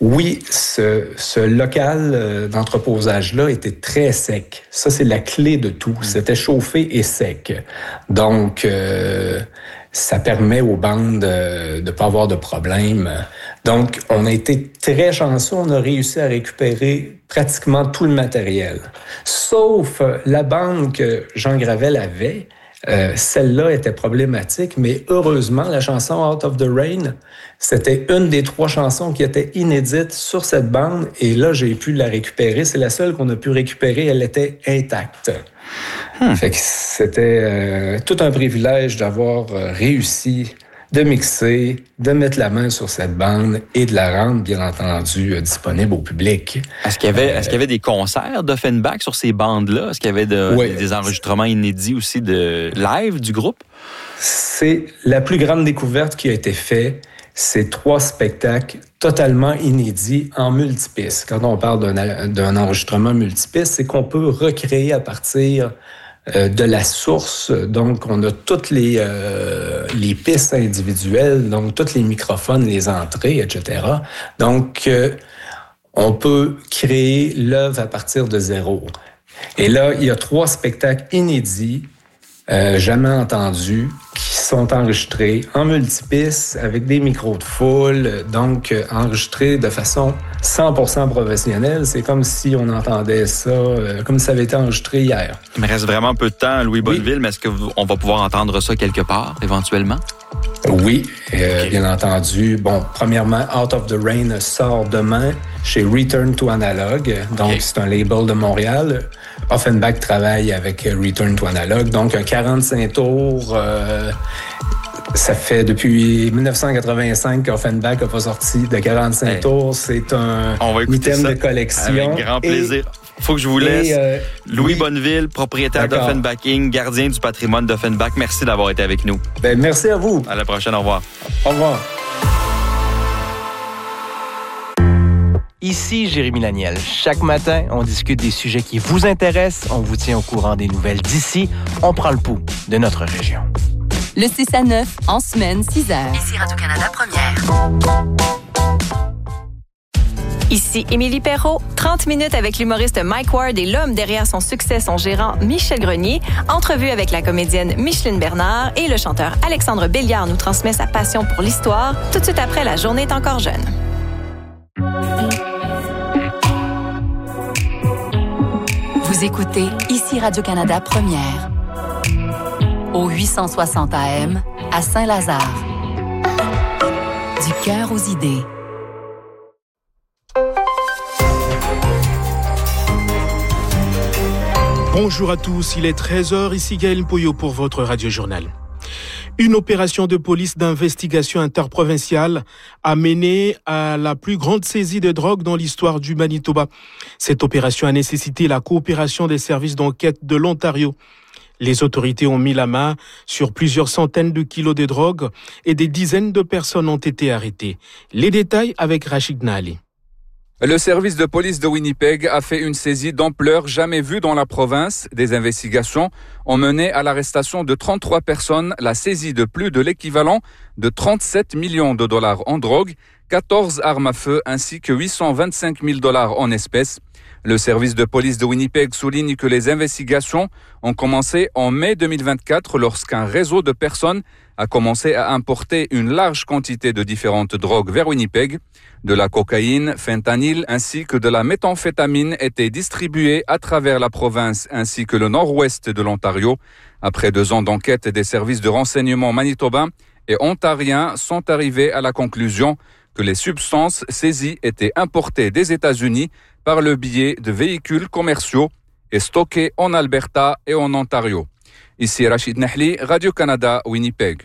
Oui, ce local d'entreposage-là était très sec. Ça, c'est la clé de tout. C'était chauffé et sec. Donc, ça permet aux bandes de pas avoir de problème. Donc, on a été très chanceux. On a réussi à récupérer pratiquement tout le matériel. Sauf la bande que Jean Gravel avait. Celle-là était problématique, mais heureusement, la chanson Out of the Rain, c'était une des 3 chansons qui était inédite sur cette bande, et là, j'ai pu la récupérer. C'est la seule qu'on a pu récupérer, elle était intacte. Fait que c'était tout un privilège d'avoir réussi de mixer, de mettre la main sur cette bande et de la rendre, bien entendu, disponible au public. Est-ce qu'il y avait des concerts d'Offenbach sur ces bandes-là? Est-ce qu'il y avait des enregistrements inédits aussi de live du groupe? C'est la plus grande découverte qui a été faite. C'est 3 spectacles totalement inédits en multipiste. Quand on parle d'un enregistrement multipiste, c'est qu'on peut recréer à partir de la source. Donc, on a toutes les pistes individuelles, donc tous les microphones, les entrées, etc. Donc, on peut créer l'œuvre à partir de zéro. Et là, il y a 3 spectacles inédits, jamais entendus, qui sont enregistrés en multipiste avec des micros de foule, donc enregistrés de façon 100% professionnelle. C'est comme si on entendait ça, comme si ça avait été enregistré hier. Il me reste vraiment peu de temps, Louis Bonneville, mais est-ce qu'on va pouvoir entendre ça quelque part, éventuellement? Oui, bien entendu. Bon, premièrement, Out of the Rain sort demain chez Return to Analog. Donc, c'est un label de Montréal. Offenbach travaille avec Return to Analog. Donc, un 45 tours. Ça fait depuis 1985 qu'Offenbach n'a pas sorti de 45 tours. C'est un item de collection. Avec grand plaisir. Faut que je vous laisse. Louis Bonneville, propriétaire d'Offenbach Inc., gardien du patrimoine d'Offenbach. Merci d'avoir été avec nous. Merci à vous. À la prochaine. Au revoir. Au revoir. Ici Jérémy Laniel. Chaque matin, on discute des sujets qui vous intéressent. On vous tient au courant des nouvelles d'ici. On prend le pouls de notre région. Le 6 à 9, en semaine, 6 heures. Ici Radio-Canada Première. Ici Émilie Perrault, 30 minutes avec l'humoriste Mike Ward et l'homme derrière son succès, son gérant Michel Grenier. Entrevue avec la comédienne Micheline Bernard et le chanteur Alexandre Béliard nous transmet sa passion pour l'histoire. Tout de suite après, la journée est encore jeune. Vous écoutez Ici Radio-Canada Première. Au 860 AM, à Saint-Lazare. Du cœur aux idées. Bonjour à tous, il est 13h, ici Gaël Poyot pour votre radio-journal. Une opération de police d'investigation interprovinciale a mené à la plus grande saisie de drogue dans l'histoire du Manitoba. Cette opération a nécessité la coopération des services d'enquête de l'Ontario. Les autorités ont mis la main sur plusieurs centaines de kilos de drogue et des dizaines de personnes ont été arrêtées. Les détails avec Rachid Nali. Le service de police de Winnipeg a fait une saisie d'ampleur jamais vue dans la province. Des investigations ont mené à l'arrestation de 33 personnes, la saisie de plus de l'équivalent de 37 millions de dollars en drogue, 14 armes à feu ainsi que 825 000 dollars en espèces. Le service de police de Winnipeg souligne que les investigations ont commencé en mai 2024 lorsqu'un réseau de personnes a commencé à importer une large quantité de différentes drogues vers Winnipeg. De la cocaïne, fentanyl ainsi que de la méthamphétamine étaient distribuées à travers la province ainsi que le nord-ouest de l'Ontario. Après 2 ans d'enquête, des services de renseignement manitobains et ontariens sont arrivés à la conclusion que les substances saisies étaient importées des États-Unis par le biais de véhicules commerciaux et stockées en Alberta et en Ontario. Ici Rachid Nahli, Radio-Canada, Winnipeg.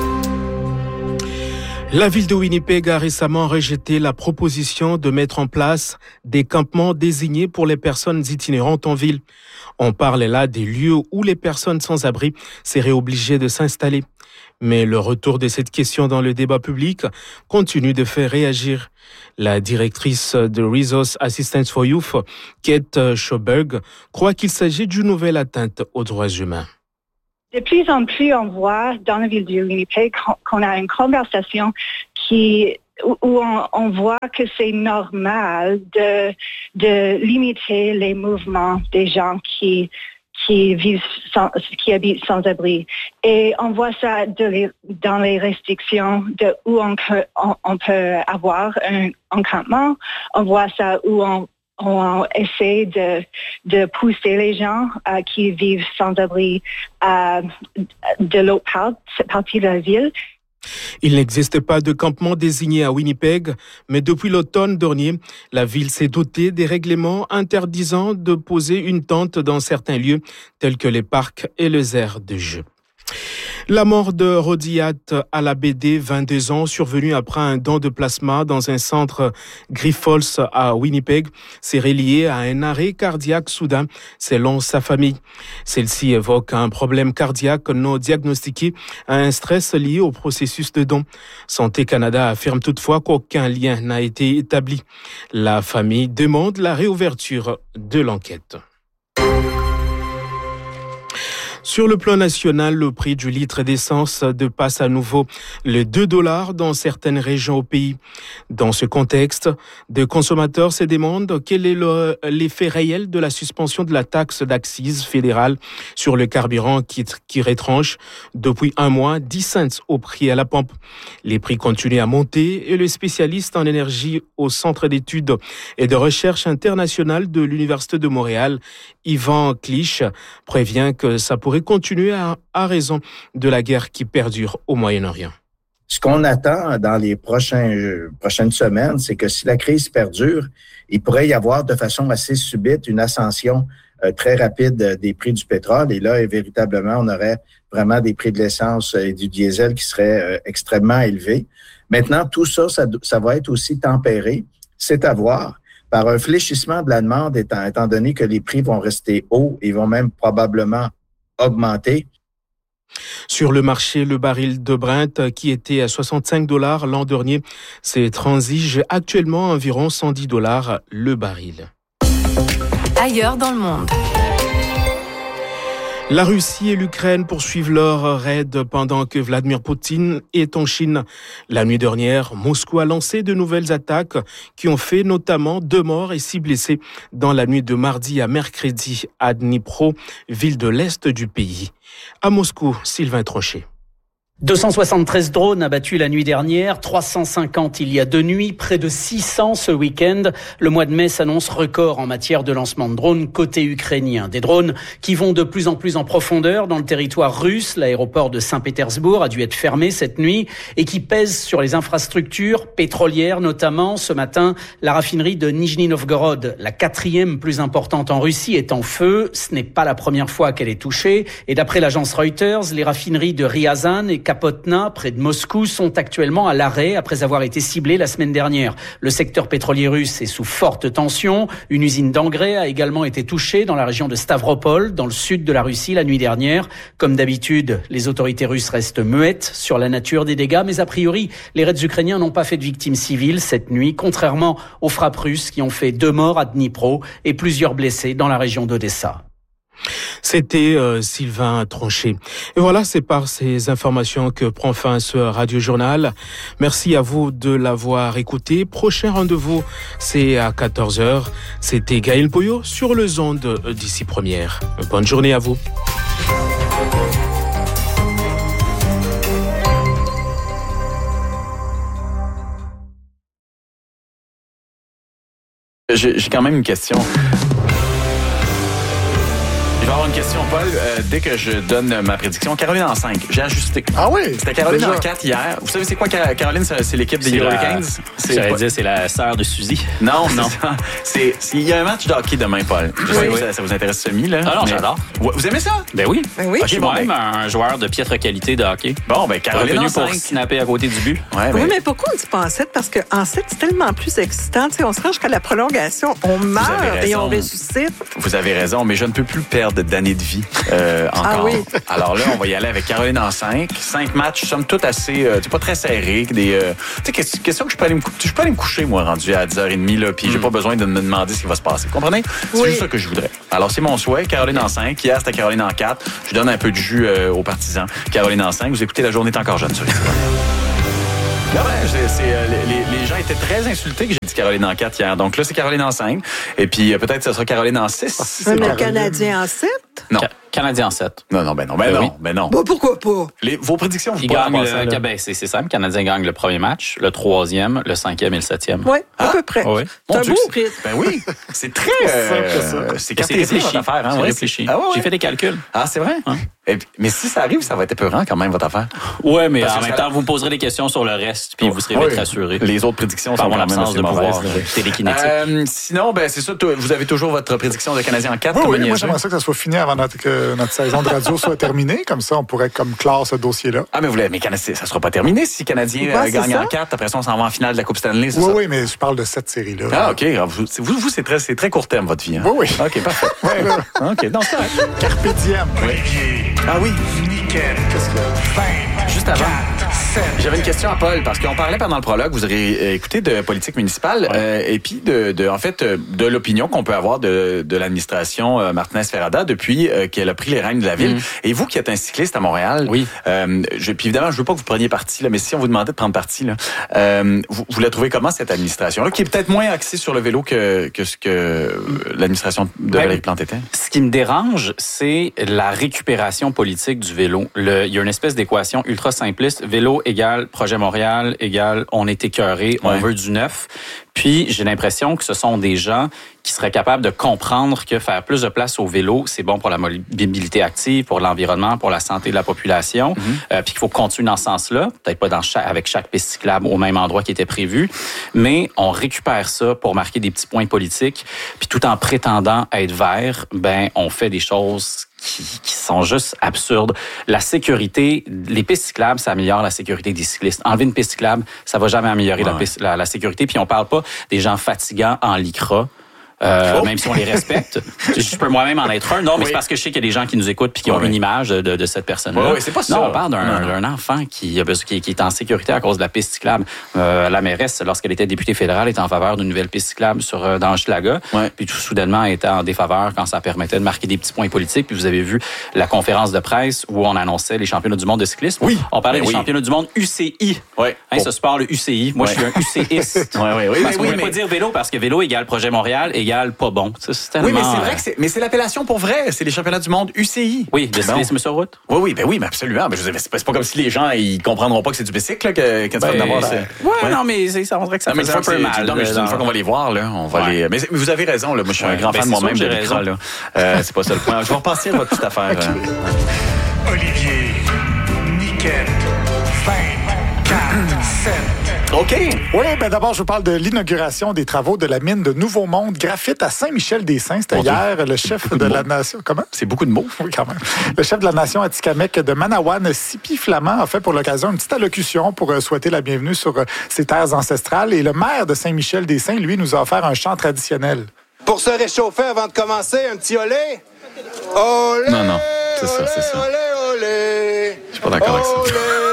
La ville de Winnipeg a récemment rejeté la proposition de mettre en place des campements désignés pour les personnes itinérantes en ville. On parle là des lieux où les personnes sans abri seraient obligées de s'installer. Mais le retour de cette question dans le débat public continue de faire réagir. La directrice de Resource Assistance for Youth, Kate Schoberg, croit qu'il s'agit d'une nouvelle atteinte aux droits humains. De plus en plus, on voit dans la ville de Winnipeg qu'on a une conversation qui où on voit que c'est normal de limiter les mouvements des gens qui habitent sans abri. Et on voit ça dans les restrictions de où on peut avoir un encampement. On voit ça où on essaie de pousser les gens qui vivent sans abri de l'autre partie de la ville. Il n'existe pas de campement désigné à Winnipeg, mais depuis l'automne dernier, la ville s'est dotée des règlements interdisant de poser une tente dans certains lieux, tels que les parcs et les aires de jeu. La mort de Rodiat Alabede, 22 ans, survenue après un don de plasma dans un centre Grifols à Winnipeg, s'est reliée à un arrêt cardiaque soudain, selon sa famille. Celle-ci évoque un problème cardiaque non diagnostiqué, un stress lié au processus de don. Santé Canada affirme toutefois qu'aucun lien n'a été établi. La famille demande la réouverture de l'enquête. Sur le plan national, le prix du litre d'essence dépasse à nouveau les $2 dans certaines régions au pays. Dans ce contexte, des consommateurs se demandent quel est l'effet réel de la suspension de la taxe d'accise fédérale sur le carburant qui retranche depuis un mois 10 cents au prix à la pompe. Les prix continuent à monter et le spécialiste en énergie au Centre d'études et de recherche internationale de l'Université de Montréal, Yvan Clich, prévient que ça pourrait continuer à raison de la guerre qui perdure au Moyen-Orient. Ce qu'on attend dans les prochaines semaines, c'est que si la crise perdure, il pourrait y avoir de façon assez subite une ascension très rapide des prix du pétrole. Et là, véritablement, on aurait vraiment des prix de l'essence et du diesel qui seraient extrêmement élevés. Maintenant, tout ça va être aussi tempéré. C'est à voir par un fléchissement de la demande, étant donné que les prix vont rester hauts et vont même probablement augmenter. Sur le marché, le baril de Brent, qui était à $65 l'an dernier, se transige actuellement environ $110 le baril. Ailleurs dans le monde. La Russie et l'Ukraine poursuivent leur raid pendant que Vladimir Poutine est en Chine. La nuit dernière, Moscou a lancé de nouvelles attaques qui ont fait notamment 2 morts et 6 blessés dans la nuit de mardi à mercredi à Dnipro, ville de l'Est du pays. À Moscou, Sylvain Tronchet. 273 drones abattus la nuit dernière, 350 il y a 2 nuits, près de 600 ce week-end. Le mois de mai s'annonce record en matière de lancement de drones côté ukrainien. Des drones qui vont de plus en plus en profondeur dans le territoire russe. L'aéroport de Saint-Pétersbourg a dû être fermé cette nuit et qui pèsent sur les infrastructures pétrolières, notamment ce matin, la raffinerie de Nijni Novgorod, la 4e plus importante en Russie, est en feu. Ce n'est pas la première fois qu'elle est touchée. Et d'après l'agence Reuters, les raffineries de Ryazan et Kapotna, près de Moscou, sont actuellement à l'arrêt après avoir été ciblées la semaine dernière. Le secteur pétrolier russe est sous forte tension. Une usine d'engrais a également été touchée dans la région de Stavropol, dans le sud de la Russie, la nuit dernière. Comme d'habitude, les autorités russes restent muettes sur la nature des dégâts, mais a priori, les raids ukrainiens n'ont pas fait de victimes civiles cette nuit, contrairement aux frappes russes qui ont fait 2 morts à Dnipro et plusieurs blessés dans la région d'Odessa. C'était Sylvain Tronchet. Et voilà, c'est par ces informations que prend fin ce Radio-Journal. Merci à vous de l'avoir écouté. Prochain rendez-vous, c'est à 14h. C'était Gaël Poyot sur les ondes d'ici première. Bonne journée à vous. J'ai quand même une question. Je vais avoir une question, Paul. Dès que je donne ma prédiction, Caroline en 5, j'ai ajusté. Ah oui? C'était Caroline en 4 hier. Vous savez c'est quoi, Caroline? C'est l'équipe des Hurricanes? J'allais dire, c'est la sœur de Suzy. Non. Il y a un match de hockey demain, Paul. Je sais que ça vous intéresse semi, là. Ah non, j'adore. Vous aimez ça? Ben oui. Okay, je suis moi-même un joueur de piètre qualité de hockey. Bon, ben Caroline en 5. Pour snapper à côté du but. Ouais, oui, mais pourquoi on dit pas en 7? Parce qu'en 7, c'est tellement plus excitant. Tu sais, on se rend jusqu'à la prolongation. On meurt et on ressuscite. Vous avez raison, mais je ne peux plus perdre d'années de vie encore. Ah oui. Alors là, on va y aller avec Caroline en 5. 5 matchs, somme toute assez, pas très serrés. Tu sais, question que je peux aller me coucher, moi, rendu à 10h30, là, puis j'ai pas besoin de me demander ce qui va se passer. Vous comprenez? C'est juste ça que je voudrais. Alors, c'est mon souhait. Caroline en 5. Hier, c'était Caroline en 4. Je donne un peu de jus aux partisans. Caroline en 5. Vous écoutez La Journée est encore jeune sur Ici. Là, les gens étaient très insultés que j'ai dit Caroline en 4 hier. Donc là, c'est Caroline en 5. Et puis peut-être que ce sera Caroline en 6. Le Canadien en 7? Non. Canadien en 7. Non. Ben non. Bah, pourquoi pas? Vos prédictions, vous Il pouvez gagne c'est simple. Le Canadien gagne le premier match, le 3e, le 5e et le 7e. Oui, à peu près. Oui. C'est un beau rythme. Ben oui. C'est très... c'est réfléchi. votre affaire. Hein? C'est Ouais, réfléchi. Ah, ouais. J'ai fait des calculs. Ah, c'est vrai? Hein? Mais si ça arrive, ça va être épeurant quand même, votre affaire. Oui, mais Parce en que même temps, vous me poserez des questions sur le reste, puis vous serez vite rassurés. Les autres prédictions par sont mon quand même absence assez de pouvoir mauvaises. télékinétique. Sinon, c'est ça, vous avez toujours votre prédiction de Canadien en 4. Oui, moi j'aimerais ça que ça soit fini avant que notre saison de radio soit terminée. Comme ça, on pourrait clore ce dossier-là. Ah, mais Canadien, ça sera pas terminé si Canadien gagne en 4. Après ça, on s'en va en finale de la Coupe Stanley. Oui, mais je parle de cette série-là. Ah, OK. Vous c'est très court terme, votre vie. Hein? Oui. OK, parfait. OK, non, c'est correct. Carpe diem. Olivier. Ah oui. Nickel. Qu'est-ce que... Juste avant, j'avais une question à Paul, parce qu'on parlait pendant le prologue, vous aurez écouté de politique municipale, et puis de l'opinion qu'on peut avoir de l'administration Martinez-Ferrada depuis qu'elle a pris les rênes de la ville. Et vous qui êtes un cycliste à Montréal, oui. Puis évidemment, je veux pas que vous preniez parti, là, mais si on vous demandait de prendre parti, là, vous la trouvez comment, cette administration-là, qui est peut-être moins axée sur le vélo que ce que l'administration de Valérie Plante était? Ce qui me dérange, c'est la récupération politique du vélo. Il y a une espèce d'équation ultra simpliste. Vélo égale Projet Montréal égale on est écœuré, on veut du neuf. Puis, j'ai l'impression que ce sont des gens qui seraient capables de comprendre que faire plus de place au vélo, c'est bon pour la mobilité active, pour l'environnement, pour la santé de la population. Puis qu'il faut continuer dans ce sens-là, peut-être pas avec chaque piste cyclable au même endroit qui était prévu, mais on récupère ça pour marquer des petits points politiques. Puis tout en prétendant être vert, on fait des choses qui sont juste absurdes. La sécurité, les pistes cyclables, ça améliore la sécurité des cyclistes. Enlever une piste cyclable, ça va jamais améliorer la sécurité. Puis on parle pas des gens fatigants en lycra. Même si on les respecte. Je peux moi-même en être un. Non, mais c'est parce que je sais qu'il y a des gens qui nous écoutent puis qui ont une image de cette personne-là. Oui, c'est pas ça. Non, on parle d'un enfant qui est en sécurité à cause de la piste cyclable. La mairesse, lorsqu'elle était députée fédérale, était en faveur d'une nouvelle piste cyclable dans Hochelaga. Puis tout soudainement, elle était en défaveur quand ça permettait de marquer des petits points politiques. Puis vous avez vu la conférence de presse où on annonçait les championnats du monde de cyclisme. Oui. On parlait des championnats du monde UCI. Ce sport, le UCI. Moi, je suis un UCiste. Parce qu'on ne peut pas dire vélo parce que vélo égale Projet Montréal égale pas bon. C'est tellement... Oui, mais c'est vrai que c'est l'appellation pour vrai. C'est les championnats du monde UCI. Oui, de cyclisme sur route. Oui, mais absolument. Mais c'est pas comme si les gens ils comprendront pas que c'est du bicycle là, quand tu vas d'avoir. Non, mais ça vendrait que ça fait un peu mal. Non, mais une fois qu'on va les voir, là, on va les. Mais vous avez raison, là. Moi, je suis un grand fan de moi-même de l'Icra, là. C'est pas ça le point. Je vais repartir votre petite affaire. Olivier, Nickel, 5, 4, 7. OK. Oui, d'abord, je vous parle de l'inauguration des travaux de la mine de Nouveau Monde Graphite à Saint-Michel-des-Saints. C'était hier, le chef de la nation... Comment? C'est beaucoup de mots. Oui, quand même. Le chef de la nation Atikamekw de Manawan, Sipi Flamand, a fait pour l'occasion une petite allocution pour souhaiter la bienvenue sur ses terres ancestrales. Et le maire de Saint-Michel-des-Saints, lui, nous a offert un chant traditionnel. Pour se réchauffer avant de commencer, un petit olé. Olé! Non, c'est ça. Olé, olé! Je suis pas d'accord avec ça.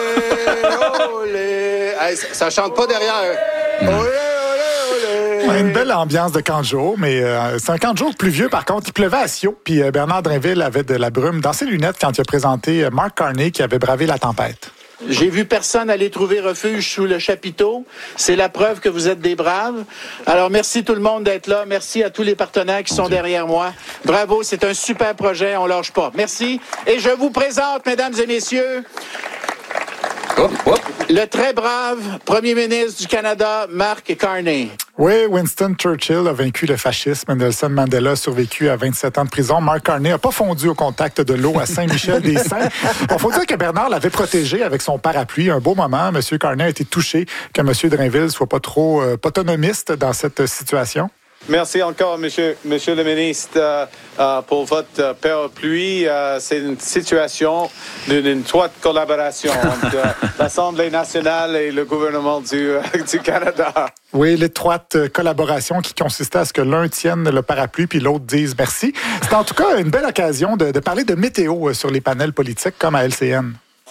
Olé! Hey, ça chante pas derrière. Olé, olé, olé! Une belle ambiance de camp de jour, mais c'est un camp de jour pluvieux. Par contre, il pleuvait à Sio, puis Bernard Drinville avait de la brume dans ses lunettes quand il a présenté Mark Carney qui avait bravé la tempête. J'ai vu personne aller trouver refuge sous le chapiteau. C'est la preuve que vous êtes des braves. Alors, merci tout le monde d'être là. Merci à tous les partenaires qui sont derrière moi. Bravo, c'est un super projet. On lâche pas. Merci. Et je vous présente, mesdames et messieurs, le très brave premier ministre du Canada, Mark Carney. Oui, Winston Churchill a vaincu le fascisme. Nelson Mandela a survécu à 27 ans de prison. Mark Carney n'a pas fondu au contact de l'eau à Saint-Michel-des-Saints. Il faut dire que Bernard l'avait protégé avec son parapluie. Un beau moment. M. Carney a été touché que M. Drainville soit pas trop autonomiste dans cette situation. Merci encore, monsieur le ministre, pour votre parapluie. C'est une situation d'une étroite collaboration entre l'Assemblée nationale et le gouvernement du Canada. Oui, l'étroite collaboration qui consistait à ce que l'un tienne le parapluie puis l'autre dise merci. C'est en tout cas une belle occasion de parler de météo sur les panels politiques comme à LCN.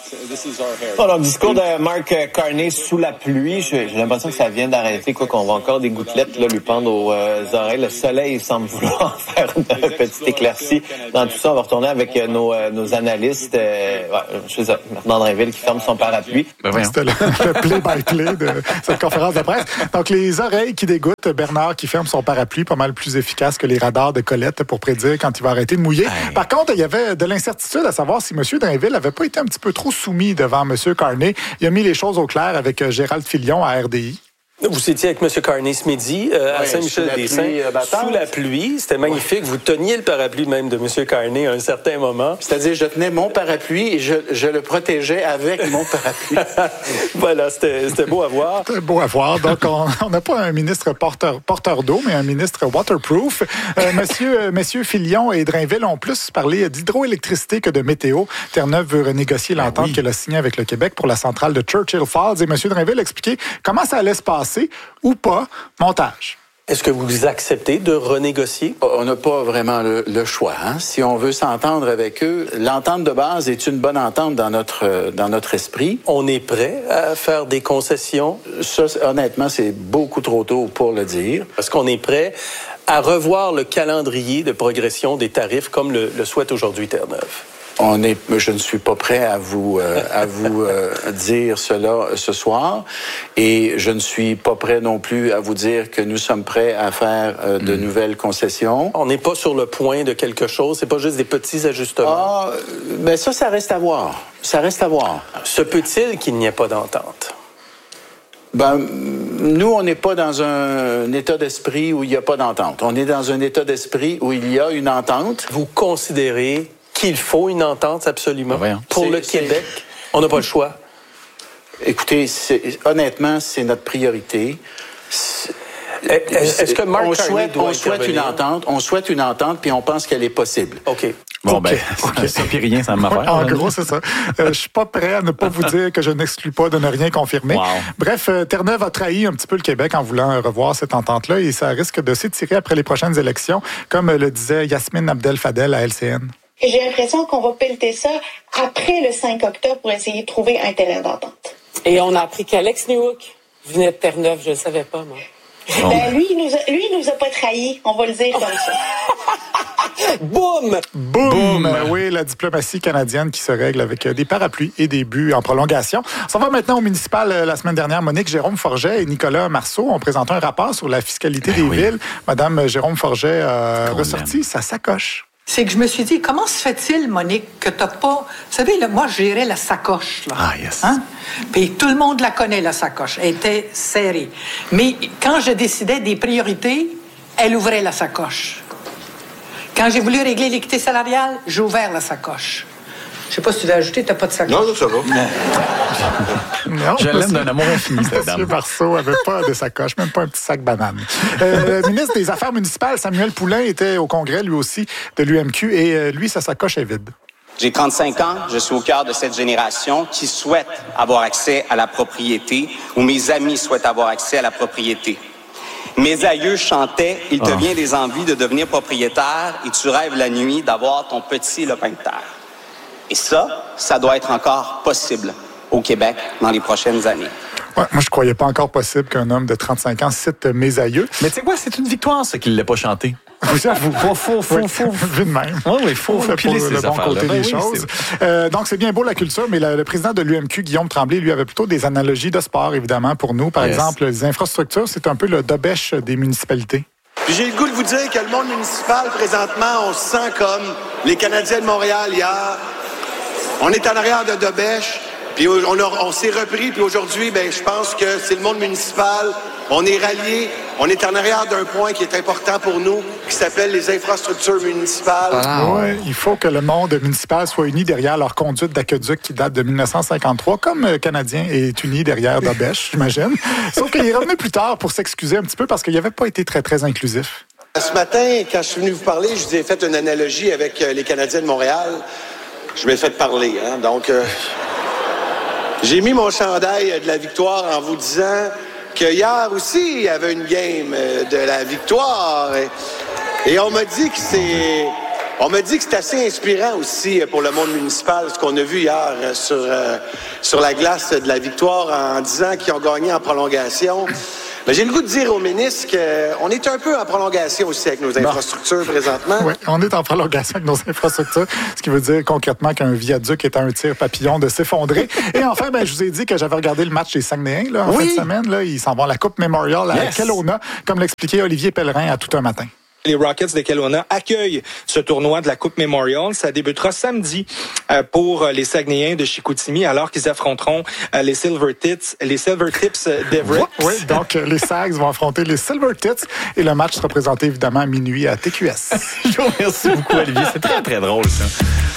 Alors, discours de Mark Carney sous la pluie, j'ai l'impression que ça vient d'arrêter, quoi qu'on voit encore des gouttelettes là, lui pendre aux oreilles. Le soleil semble vouloir faire une petite éclaircie. Dans tout ça, on va retourner avec nos analystes. Bernard Drinville qui ferme son parapluie. C'était le play-by-play de cette conférence de presse. Donc, les oreilles qui dégoûtent, Bernard qui ferme son parapluie, pas mal plus efficace que les radars de Colette pour prédire quand il va arrêter de mouiller. Par contre, il y avait de l'incertitude à savoir si M. Drinville n'avait pas été un petit peu trop soumis devant M. Carney. Il a mis les choses au clair avec Gérald Filion à RDI. Vous étiez avec M. Carney ce midi à Saint-Michel-des-Saints, sous la pluie. C'était magnifique. Vous teniez le parapluie même de M. Carney à un certain moment. C'est-à-dire, je tenais mon parapluie et je le protégeais avec mon parapluie. Voilà, c'était beau à voir. C'était beau à voir. Donc, on n'a pas un ministre porteur d'eau, mais un ministre waterproof. Messieurs Filion et Drinville ont plus parlé d'hydroélectricité que de météo. Terre-Neuve veut renégocier l'entente qu'elle a signée avec le Québec pour la centrale de Churchill Falls. Et M. Drinville a expliqué comment ça allait se passer ou pas. Montage. Est-ce que vous acceptez de renégocier? On n'a pas vraiment le choix. Hein? Si on veut s'entendre avec eux, l'entente de base est une bonne entente dans notre esprit. On est prêt à faire des concessions? Ça, honnêtement, c'est beaucoup trop tôt pour le dire. Est-ce qu'on est prêt à revoir le calendrier de progression des tarifs comme le souhaite aujourd'hui Terre-Neuve? Je ne suis pas prêt à vous dire cela ce soir, et je ne suis pas prêt non plus à vous dire que nous sommes prêts à faire de nouvelles concessions. On n'est pas sur le point de quelque chose, c'est pas juste des petits ajustements. Mais ça reste à voir. Ça reste à voir. Se peut-il qu'il n'y ait pas d'entente? Nous, on n'est pas dans un état d'esprit où il n'y a pas d'entente. On est dans un état d'esprit où il y a une entente. Vous considérez qu'il faut une entente, absolument. Pour le Québec, on n'a pas le choix. Écoutez, honnêtement, c'est notre priorité. Est-ce que Mark Carney doit on souhaite une entente, puis on pense qu'elle est possible. OK. Bon, ça puis rien, ça m'a fait. En gros, c'est ça. Je suis pas prêt à ne pas vous dire que je n'exclus pas de ne rien confirmer. Wow. Bref, Terre-Neuve a trahi un petit peu le Québec en voulant revoir cette entente-là, et ça risque de s'étirer après les prochaines élections, comme le disait Yasmine Abdel-Fadel à LCN. Et j'ai l'impression qu'on va pelleter ça après le 5 octobre pour essayer de trouver un terrain d'entente. Et on a appris qu'Alex Newhook venait de Terre-Neuve, je ne le savais pas, moi. Lui, il nous a pas trahis, on va le dire comme ça. Boum! Boum! Oui, la diplomatie canadienne qui se règle avec des parapluies et des buts en prolongation. On s'en va maintenant au municipal. La semaine dernière, Monique Jérôme Forget et Nicolas Marceau ont présenté un rapport sur la fiscalité des villes. Madame Jérôme Forget a ressorti sa sacoche. C'est que je me suis dit, comment se fait-il, Monique, que t'as pas... Vous savez, là, moi, je gérais la sacoche, là. Ah, yes. Hein? Puis tout le monde la connaît, la sacoche. Elle était serrée. Mais quand je décidais des priorités, elle ouvrait la sacoche. Quand j'ai voulu régler l'équité salariale, j'ai ouvert la sacoche. Je sais pas si tu l'as ajouté, t'as pas de sacoche. Non, ça va. Non, je l'aime d'un amour infini, cette dame. M. Marceau n'avait pas de sacoche, même pas un petit sac banane. Le ministre des Affaires municipales, Samuel Poulin, était au congrès, lui aussi, de l'UMQ, et lui, sa sacoche est vide. J'ai 35 ans, je suis au cœur de cette génération qui souhaite avoir accès à la propriété, ou mes amis souhaitent avoir accès à la propriété. Mes aïeux chantaient « Il te vient des envies de devenir propriétaire et tu rêves la nuit d'avoir ton petit lopin de terre. » Et ça doit être encore possible au Québec dans les prochaines années. Ouais, moi, je croyais pas encore possible qu'un homme de 35 ans cite mes aïeux. Mais tu sais quoi, c'est une victoire, ça, qu'il ne l'ait pas chanté. J'avoue. Faut. Vu de même. Oui, faut piler ces le bon côté des choses. Donc, c'est bien beau la culture, mais le président de l'UMQ, Guillaume Tremblay, lui, avait plutôt des analogies de sport, évidemment, pour nous. Par exemple, les infrastructures, c'est un peu le dobèche des municipalités. Puis j'ai le goût de vous dire que le monde municipal, présentement, on se sent comme les Canadiens de Montréal hier. On est en arrière de Dobèche, puis on s'est repris, puis aujourd'hui, je pense que c'est le monde municipal. On est ralliés, on est en arrière d'un point qui est important pour nous, qui s'appelle les infrastructures municipales. Ouais, il faut que le monde municipal soit uni derrière leur conduite d'aqueduc qui date de 1953, comme le Canadien est uni derrière Dobèche, j'imagine. Sauf qu'il est revenu plus tard pour s'excuser un petit peu parce qu'il n'avait pas été très, très inclusif. Ce matin, quand je suis venu vous parler, je vous ai fait une analogie avec les Canadiens de Montréal. Je m'ai fait parler, hein? Donc, j'ai mis mon chandail de la victoire en vous disant que hier aussi, il y avait une game de la victoire. Et on m'a dit que On me dit que c'est assez inspirant aussi pour le monde municipal, ce qu'on a vu hier sur la glace de la victoire en disant qu'ils ont gagné en prolongation. Mais j'ai le goût de dire au ministre qu'on est un peu en prolongation aussi avec nos infrastructures présentement. Oui, on est en prolongation avec nos infrastructures, ce qui veut dire concrètement qu'un viaduc est à un tir papillon de s'effondrer. Et enfin, je vous ai dit que j'avais regardé le match des Saguenayens là, en fin de semaine. Là, ils s'en vont à la Coupe Memorial à Kelowna, comme l'expliquait Olivier Pellerin à tout un matin. Les Rockets de Kelowna accueillent ce tournoi de la Coupe Memorial. Ça débutera samedi pour les Saguenayens de Chicoutimi, alors qu'ils affronteront les Silver Tips d'Everett. Oui, donc les Sags vont affronter les Silver Tits et le match sera présenté évidemment à minuit à TQS. Merci beaucoup, Olivier. C'est très, très drôle, ça.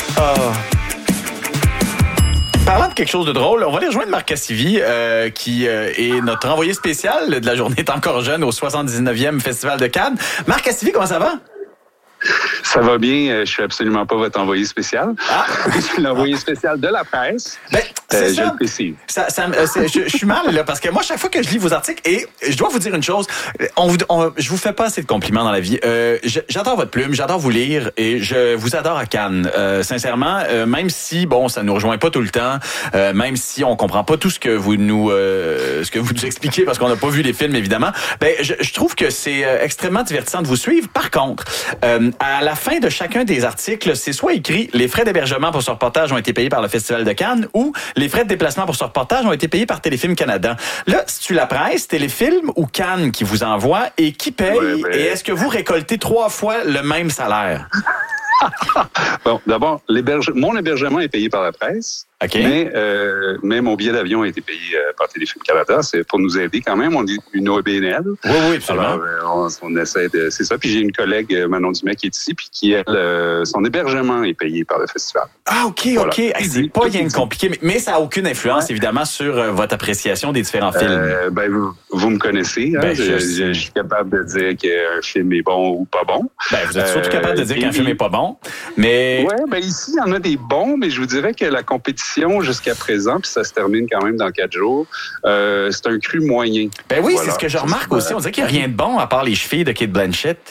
Parlant de quelque chose de drôle, on va aller rejoindre Marc Cassivi, qui est notre envoyé spécial de la journée est encore jeune au 79e Festival de Cannes. Marc Cassivi, comment ça va? Ça va bien. Je suis absolument pas votre envoyé spécial. Je suis l'envoyé spécial de la presse. C'est je ça. le précise. Je suis mal, là, parce que moi, chaque fois que je lis vos articles, et je dois vous dire une chose, je vous fais pas assez de compliments dans la vie. J'adore votre plume, j'adore vous lire, et je vous adore à Cannes. Sincèrement, même si, ça nous rejoint pas tout le temps, même si on comprend pas tout ce que vous nous expliquez, parce qu'on n'a pas vu les films, évidemment, je trouve que c'est extrêmement divertissant de vous suivre. Par contre, à la fin de chacun des articles, c'est soit écrit « Les frais d'hébergement pour ce reportage ont été payés par le Festival de Cannes » ou « Les frais de déplacement pour ce reportage ont été payés par Téléfilm Canada ». Là, c'est-tu la presse, Téléfilm ou Cannes qui vous envoie et qui paye? Et est-ce que vous récoltez 3 fois le même salaire? Bon, d'abord, mon hébergement est payé par la presse. Okay. Mais mon billet d'avion a été payé par Téléfilm Canada. C'est pour nous aider quand même. On est une OBNL. Oui, absolument. Alors, on essaie de... C'est ça. Puis j'ai une collègue, Manon Dumais, qui est ici, puis qui, elle, son hébergement est payé par le festival. Ah, OK. Voilà. Hey, c'est pas bien compliqué. Mais ça n'a aucune influence, évidemment, sur votre appréciation des différents films. Vous me connaissez. Hein? Je suis capable de dire qu'un film est bon ou pas bon. Vous êtes surtout capable de dire qu'un film est pas bon. Mais... Oui, ici, il y en a des bons, mais je vous dirais que la compétition jusqu'à présent, puis ça se termine quand même dans 4 jours, c'est un cru moyen. Oui, c'est ce que je remarque aussi. On dirait qu'il n'y a rien de bon à part les chevilles de Kate Blanchett.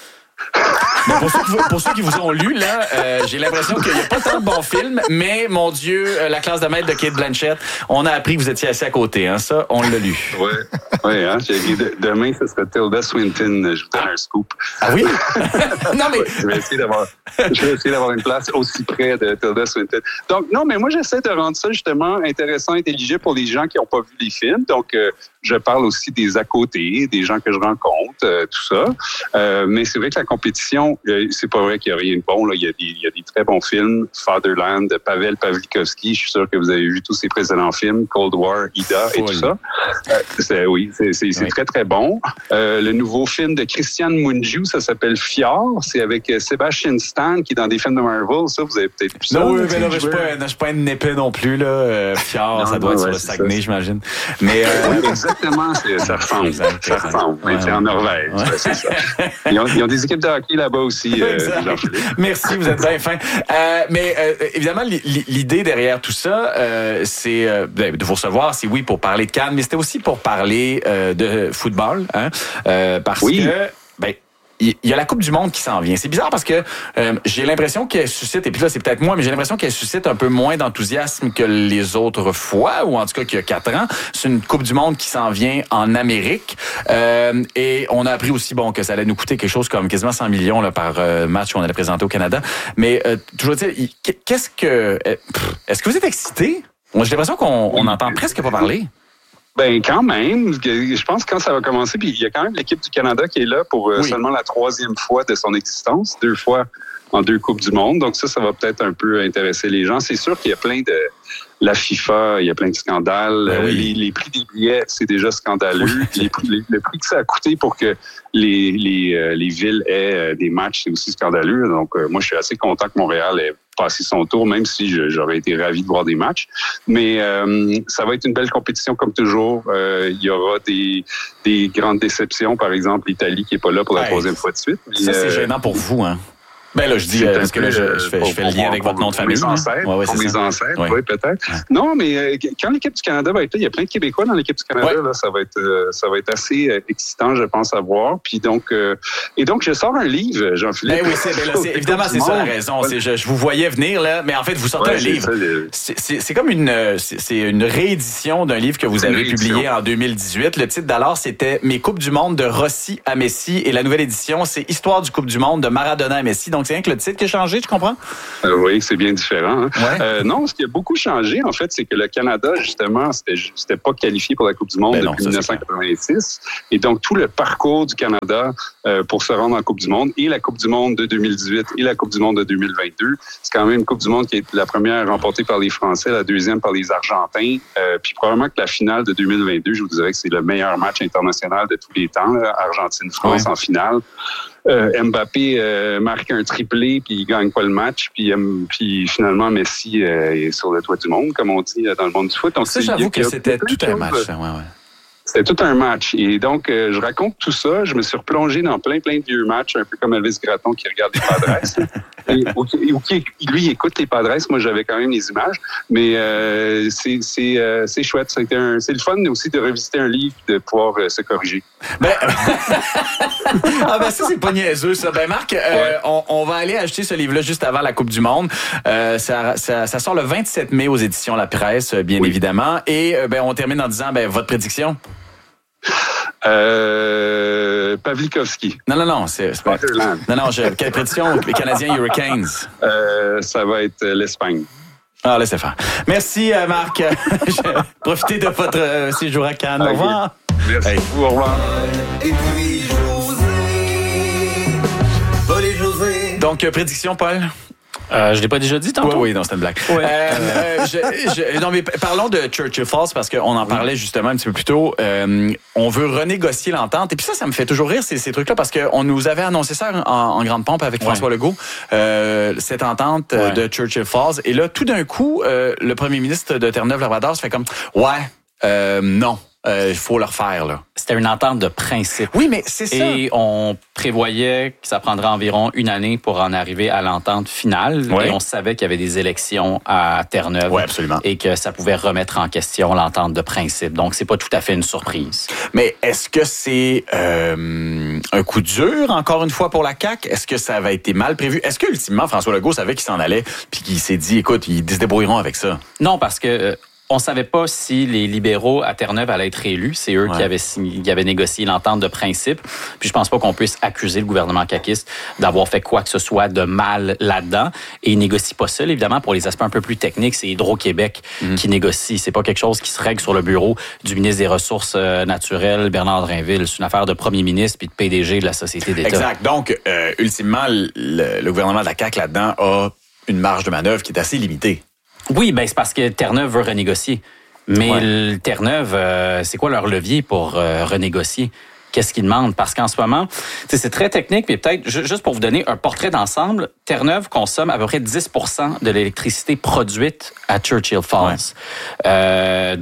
Pour ceux qui vous ont lu, là, j'ai l'impression qu'il n'y a pas tant de bons films, mais mon Dieu, La classe de maître de Kate Blanchett, on a appris que vous étiez assis à côté, hein, ça, on l'a lu. Oui, hein, demain, ce serait Tilda Swinton, je vous donne un scoop. Ah oui? Non, mais... Je vais essayer d'avoir une place aussi près de Tilda Swinton. Donc, non, mais moi, j'essaie de rendre ça justement intéressant, intelligible pour les gens qui n'ont pas vu les films. Donc, je parle aussi des à côté, des gens que je rencontre, tout ça. Mais c'est vrai que la compétition, c'est pas vrai qu'il n'y a rien de bon. Là. Il y a des très bons films. Fatherland, de Pavel Pawlikowski. Je suis sûr que vous avez vu tous ses précédents films. Cold War, Ida et tout ça. C'est très, très bon. Le nouveau film de Christian Mungiu, ça s'appelle Fjord. C'est avec Sebastian Stan qui est dans des films de Marvel. Ça, vous avez peut-être vu ça. Non, oui, mais là, je suis pas une épée non plus. Là. Fjord, ça doit être sur le Saguenay, j'imagine. Mais, exactement, ça ressemble. Ça ressemble. C'est en Norvège. C'est ça. Ils ont des équipes de hockey là-bas aussi. Merci, vous êtes bien fin. Mais évidemment, l'idée derrière tout ça, c'est de vous recevoir, c'est oui pour parler de Cannes, mais c'était aussi pour parler de football, hein, parce que il y a la Coupe du Monde qui s'en vient. C'est bizarre parce que j'ai l'impression qu'elle suscite, et puis là c'est peut-être moi, mais j'ai l'impression qu'elle suscite un peu moins d'enthousiasme que les autres fois, ou en tout cas qu'il y a 4 ans. C'est une Coupe du Monde qui s'en vient en Amérique. Et on a appris aussi que ça allait nous coûter quelque chose comme quasiment 100 millions là, par match qu'on allait présenter au Canada. Mais toujours dire, est-ce que vous êtes excité? J'ai l'impression qu'on n'entend presque pas parler. Quand même. Je pense que quand ça va commencer, puis il y a quand même l'équipe du Canada qui est là pour seulement la 3e fois de son existence, 2 fois en 2 Coupes du Monde. Donc ça va peut-être un peu intéresser les gens. C'est sûr qu'il y a plein de... La FIFA, il y a plein de scandales. Les prix des billets, c'est déjà scandaleux. Le prix que ça a coûté pour que les villes aient des matchs, c'est aussi scandaleux. Donc moi, je suis assez content que Montréal ait passé son tour, même si j'aurais été ravi de voir des matchs. Mais ça va être une belle compétition comme toujours. Il y aura des grandes déceptions. Par exemple, l'Italie qui est pas là pour la 3e fois de suite. Ça, c'est gênant pour vous, hein? Ben là, je dis, parce que là, je fais le lien avec votre nom de famille. Mes ancêtres, oui, peut-être. Ouais. Non, mais quand l'équipe du Canada va être là, il y a plein de Québécois dans l'équipe du Canada. Là, ça va être assez excitant, je pense, à voir. Puis donc, je sors un livre, Jean-Philippe. Ben oui, évidemment, c'est ça la raison. Je vous voyais venir, là, mais en fait, vous sortez un livre. C'est comme une réédition d'un livre que vous avez publié en 2018. Le titre d'alors, c'était « Mes Coupes du monde de Rossi à Messi ». Et la nouvelle édition, c'est « Histoire du Coupe du monde de Maradona à Messi ». Donc, c'est rien que le titre qui a changé, tu comprends? Oui, c'est bien différent. Hein? Ouais. Non, ce qui a beaucoup changé, en fait, c'est que le Canada, justement, c'était pas qualifié pour la Coupe du monde depuis 1986. Et donc, tout le parcours du Canada pour se rendre en Coupe du monde, et la Coupe du monde de 2018 et la Coupe du monde de 2022, c'est quand même une Coupe du monde qui est la première remportée par les Français, la deuxième par les Argentins. Puis probablement que la finale de 2022, je vous dirais que c'est le meilleur match international de tous les temps, Argentine-France en finale. Mbappé marque un triplé puis il gagne pas le match puis finalement Messi est sur le toit du monde comme on dit dans le monde du foot. Donc ça, j'avoue que c'était tout un match. C'était tout un match. Et donc, je raconte tout ça. Je me suis replongé dans plein de vieux matchs, un peu comme Elvis Gratton qui regarde les Padres. ou qui, lui, écoute les Padres. Moi, j'avais quand même les images. Mais c'est chouette. C'est le fun aussi de revisiter un livre et de pouvoir se corriger. Ça, c'est pas niaiseux, ça. Ben, Marc, on va aller acheter ce livre-là juste avant la Coupe du monde. Ça sort le 27 mai aux éditions La Presse, bien évidemment. Et on termine en disant votre prédiction. Pavlikovski. Non, c'est pas. Quelle prédiction? Les Canadiens Hurricanes. Ça va être l'Espagne. Ah, laissez faire. Merci, Marc. Profitez de votre séjour à Cannes. Au revoir. Merci beaucoup. Au revoir. Et puis José. Donc, prédiction, Paul? Je l'ai pas déjà dit tantôt? Oui, non, c'était une blague. Ouais. Non, mais parlons de Churchill Falls parce qu'on en parlait justement un petit peu plus tôt. On veut renégocier l'entente. Et puis ça me fait toujours rire, ces trucs-là, parce qu'on nous avait annoncé ça en grande pompe avec François Legault, cette entente de Churchill Falls. Et là, tout d'un coup, le premier ministre de Terre-Neuve-Labrador se fait comme non. Il faut le refaire, là. C'était une entente de principe. Oui, mais c'est ça. Et on prévoyait que ça prendrait environ une année pour en arriver à l'entente finale. Oui. Et on savait qu'il y avait des élections à Terre-Neuve. Oui, absolument. Et que ça pouvait remettre en question l'entente de principe. Donc, c'est pas tout à fait une surprise. Mais est-ce que c'est un coup dur, encore une fois, pour la CAQ? Est-ce que ça avait été mal prévu? Est-ce que, ultimement, François Legault savait qu'il s'en allait puis qu'il s'est dit, écoute, ils se débrouilleront avec ça? Non, parce que... on savait pas si les libéraux à Terre-Neuve allaient être élus. C'est eux qui avaient négocié l'entente de principe. Puis je pense pas qu'on puisse accuser le gouvernement caquiste d'avoir fait quoi que ce soit de mal là-dedans. Et ils négocient pas seul, évidemment, pour les aspects un peu plus techniques. C'est Hydro-Québec qui négocie. C'est pas quelque chose qui se règle sur le bureau du ministre des Ressources naturelles, Bernard Drinville. C'est une affaire de premier ministre puis de PDG de la Société d'État. Exact. Donc, ultimement, le gouvernement de la CAQ là-dedans a une marge de manœuvre qui est assez limitée. Oui, c'est parce que Terre-Neuve veut renégocier. Mais Terre-Neuve, c'est quoi leur levier pour renégocier? Qu'est-ce qu'ils demandent? Parce qu'en ce moment, c'est très technique, mais peut-être, juste pour vous donner un portrait d'ensemble, Terre-Neuve consomme à peu près 10% de l'électricité produite à Churchill Falls. Ouais.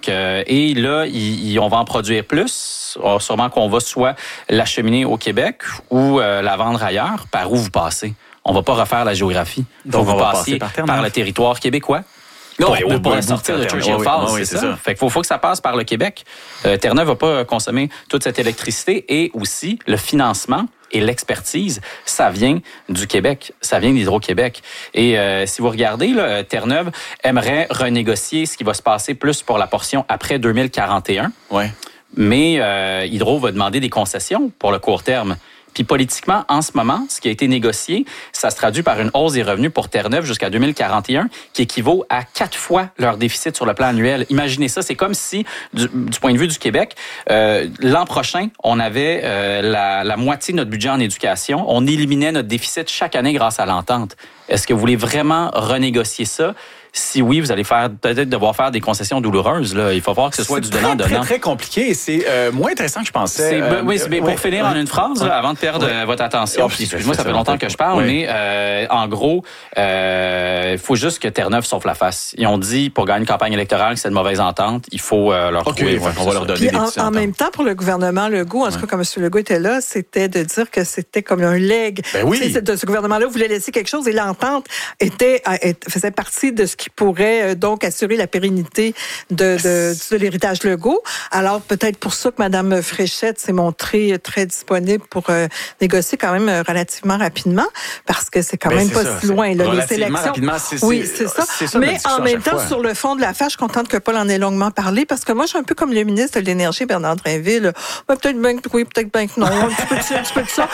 Et là, on va en produire plus. Sûrement qu'on va soit l'acheminer au Québec ou la vendre ailleurs. Par où vous passez? On va pas refaire la géographie. Donc, vous passez par le territoire québécois. Non, pour sortir de Churchill Falls, c'est ça. Fait qu'il faut que ça passe par le Québec. Terre-Neuve va pas consommer toute cette électricité et aussi le financement et l'expertise, ça vient du Québec, ça vient d'Hydro-Québec. Et si vous regardez, là, Terre-Neuve aimerait renégocier ce qui va se passer plus pour la portion après 2041. Ouais. Mais Hydro va demander des concessions pour le court terme. Puis politiquement, en ce moment, ce qui a été négocié, ça se traduit par une hausse des revenus pour Terre-Neuve jusqu'à 2041, qui équivaut à 4 fois leur déficit sur le plan annuel. Imaginez ça, c'est comme si, du point de vue du Québec, l'an prochain, on avait la moitié de notre budget en éducation. On éliminait notre déficit chaque année grâce à l'entente. Est-ce que vous voulez vraiment renégocier ça? Si oui, vous allez peut-être devoir faire des concessions douloureuses. Là. Il faut voir que ce soit du donnant-donnant. C'est très compliqué. C'est moins intéressant que je pensais. Pour finir en une phrase, là, avant de perdre votre attention, excuse-moi, ça fait longtemps que je parle, mais en gros, il faut juste que Terre-Neuve sauve la face. Ils ont dit, pour gagner une campagne électorale, que c'est une mauvaise entente, il faut leur trouver. On va leur donner des en même temps, pour le gouvernement Legault, en tout cas, comme M. Legault était là, c'était de dire que c'était comme un leg. Ce gouvernement-là voulait laisser quelque chose et l'entente faisait partie de ce qui pourrait donc assurer la pérennité de l'héritage Legault. Alors, peut-être pour ça que Mme Fréchette s'est montrée très disponible pour négocier quand même relativement rapidement, parce que c'est quand même pas si loin. Là, les élections. C'est ça. Mais en même temps, sur le fond de l'affaire, je suis contente que Paul en ait longuement parlé, parce que moi, je suis un peu comme le ministre de l'Énergie, Bernard Drinville. Peut-être bien que oui, peut-être bien que non. Un petit peu de ça.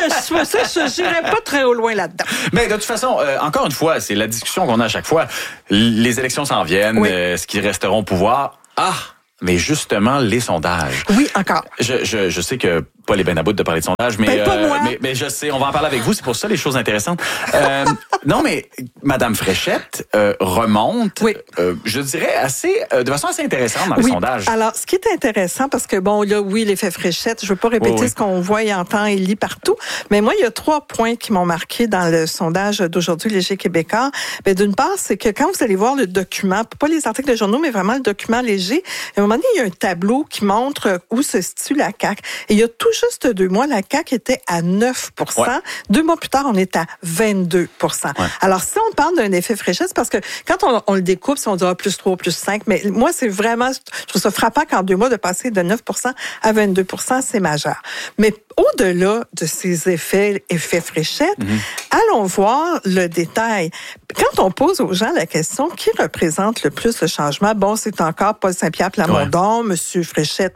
Je n'irai pas très au loin là-dedans. Mais de toute façon, encore une fois, c'est la discussion qu'on a à chaque fois. Les élections s'en viennent. Est-ce qu'ils resteront au pouvoir? Mais justement, les sondages. Oui, encore. Je sais que Paul est bien à bout de parler de sondages, mais je sais, on va en parler avec vous, c'est pour ça les choses intéressantes. Non, mais Mme Fréchette remonte, je dirais, de façon assez intéressante dans les sondages. Alors, ce qui est intéressant, parce que bon, là, l'effet Fréchette, je ne veux pas répéter ce qu'on voit et entend et lit partout, mais moi, il y a 3 points qui m'ont marqué dans le sondage d'aujourd'hui, Léger Québécois. D'une part, c'est que quand vous allez voir le document, pas les articles de journaux, mais vraiment le document Léger, à un moment donné, il y a un tableau qui montre où se situe la CAQ. Et il y a tout juste 2 mois, la CAQ était à 9 2 mois plus tard, on est à 22 Alors, si on parle d'un effet Fréchette, c'est parce que quand on le découpe, si on dira plus 3, plus 5, mais moi, c'est vraiment, je trouve ça frappant qu'en 2 mois, de passer de 9 à 22 c'est majeur. Mais au-delà de ces effets Fréchette, allons voir le détail. Quand on pose aux gens la question, qui représente le plus le changement? Bon, c'est encore Paul Saint-Pierre Plamondon, Mme Fréchette,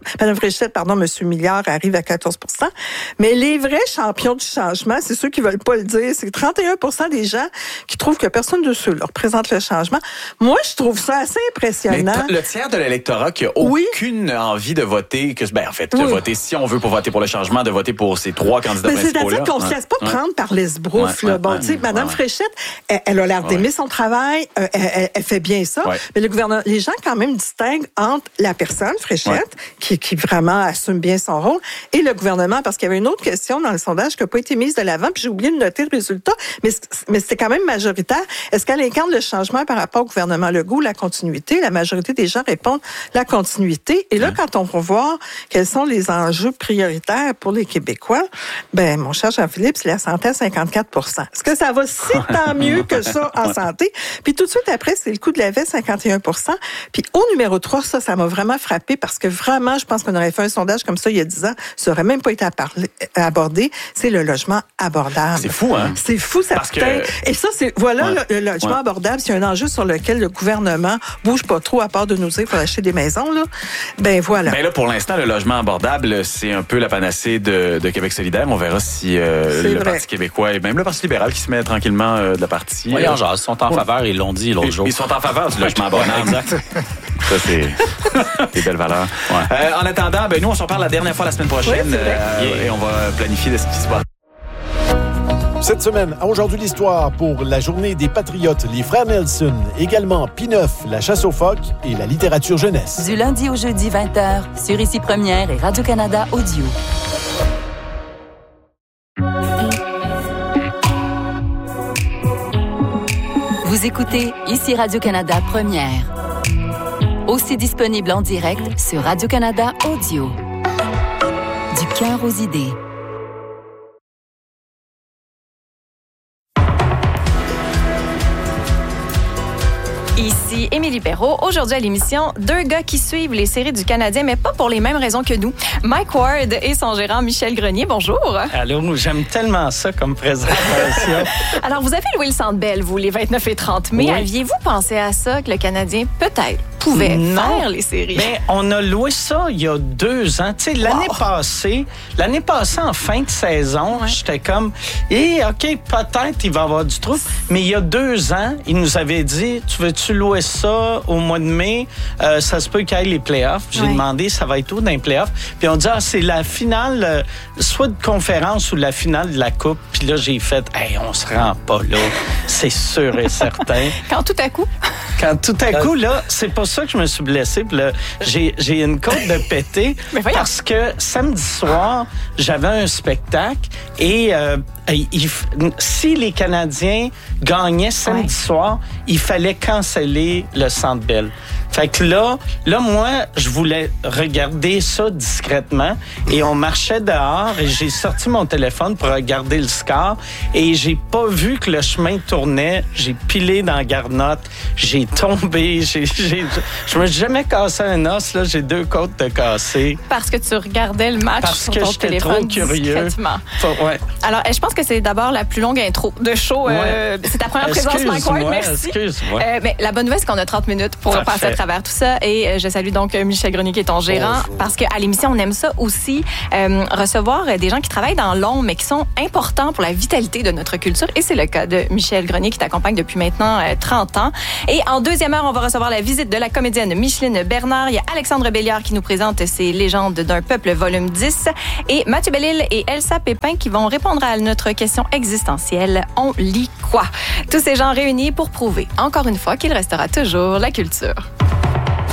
M. Milliard arrive à 14 mais les vrais champions du changement, c'est ceux qui veulent pas le dire. C'est 31 des gens qui trouvent que personne de ceux-là représente le changement. Moi, je trouve ça assez impressionnant. Mais le tiers de l'électorat qui a aucune envie de voter, de voter, si on veut pour voter pour le changement, de voter pour ces 3 candidats principaux-là. C'est-à-dire qu'on se laisse pas prendre par l'esbrouf. Mme Fréchette, elle a l'air d'aimer son travail, elle fait bien ça, mais le gouvernement, les gens quand même distinguent entre la personne, Fréchette, qui vraiment assume bien son rôle, et le gouvernement, parce qu'il y avait une autre question dans le sondage qui n'a pas été mise de l'avant, puis j'ai oublié de noter le résultat, mais c'était quand même majoritaire. Est-ce qu'elle incarne le changement par rapport au gouvernement Legault, la continuité? La majorité des gens répondent la continuité. Et là, quand on va voir quels sont les enjeux prioritaires pour les Québécois, mon cher Jean-Philippe, c'est la santé à 54 Est-ce que ça va si tant mieux que ça en santé? Puis tout de suite après, c'est le coût de la vie, 51 Puis au numéro 3, ça m'a vraiment frappé parce que vraiment, je pense qu'on aurait fait un sondage comme ça il y a 10 ans, ça aurait même pas été abordé, c'est le logement abordable. C'est fou, hein? C'est fou, ça Et ça, c'est, le logement abordable, c'est un enjeu sur lequel le gouvernement bouge pas trop, à part de nous dire qu'il faut acheter des maisons, là. Voilà. Là, pour l'instant, le logement abordable, c'est un peu la panacée de Québec solidaire. On verra si le Parti québécois et même le Parti libéral qui se met tranquillement de la partie. Oui, ils sont en faveur, ils l'ont dit l'autre jour. Ils sont en faveur du logement abordable. Exact. Ça, c'est des belles valeurs. En attendant, nous, on s'en parle la dernière fois la semaine prochaine et on va planifier de ce qui se passe. Cette semaine, à Aujourd'hui l'Histoire, pour la journée des Patriotes, les Frères Nelson, également P9, la chasse aux phoques et la littérature jeunesse. Du lundi au jeudi 20h, sur Ici Première et Radio-Canada Audio. Vous écoutez Ici Radio-Canada Première. Aussi disponible en direct sur Radio-Canada Audio. Du cœur aux idées. Ici Émilie Perrault. Aujourd'hui à l'émission, 2 gars qui suivent les séries du Canadien, mais pas pour les mêmes raisons que nous. Mike Ward et son gérant Michel Grenier. Bonjour. Allô, j'aime tellement ça comme présentation. Alors, vous avez loué le Centre Bell, vous, les 29 et 30 mai. Aviez-vous pensé à ça, que le Canadien, peut-être, pouvaient faire les séries. Mais on a loué ça il y a 2 ans. Tu sais, l'année passée, en fin de saison, j'étais comme, OK, peut-être il va y avoir du trou. Mais il y a 2 ans, il nous avait dit, tu veux-tu louer ça au mois de mai? Ça se peut qu'il y ait les playoffs. J'ai demandé, ça va être où dans les playoffs? Puis on dit, c'est la finale, soit de conférence ou la finale de la Coupe. Puis là, j'ai fait, on se rend pas là. C'est sûr et certain. Quand tout à coup, là, c'est pour ça que je me suis blessé. Puis là, j'ai une côte de pété parce que samedi soir, j'avais un spectacle et si les Canadiens gagnaient samedi soir, il fallait canceller le Centre Bell. Fait que là, moi, je voulais regarder ça discrètement et on marchait dehors et j'ai sorti mon téléphone pour regarder le score et j'ai pas vu que le chemin tournait. J'ai pilé dans la garnotte, j'ai tombé, je me suis jamais cassé un os, là, j'ai 2 côtes de cassées. Parce que tu regardais le match sur ton téléphone discrètement. Alors, je pense que c'est d'abord la plus longue intro de show. C'est ta première présence, Mike Ward, merci. Excuse-moi. Mais la bonne nouvelle, c'est qu'on a 30 minutes pour passer à travers tout ça. Et je salue donc Michel Grenier, qui est ton gérant, parce qu'à l'émission, on aime ça aussi, recevoir des gens qui travaillent dans l'ombre, mais qui sont importants pour la vitalité de notre culture. Et c'est le cas de Michel Grenier, qui t'accompagne depuis maintenant 30 ans. Et en deuxième heure, on va recevoir la visite de la comédienne Micheline Bernard. Il y a Alexandre Béliard qui nous présente ses légendes d'un peuple, volume 10. Et Mathieu Bellil et Elsa Pépin qui vont répondre à notre question existentielle. On lit quoi? Tous ces gens réunis pour prouver, encore une fois, qu'il restera toujours la culture.